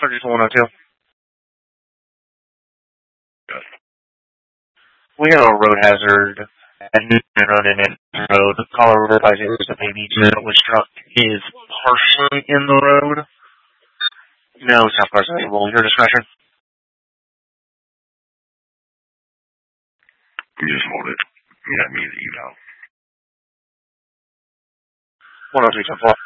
Surgical 102. Good. We have a road hazard at Newton Road and Anderson Road. The caller realizes the baby that was struck is partially in the road. No stop cars available. Your discretion. You just hold it. You got me the email. 103.4.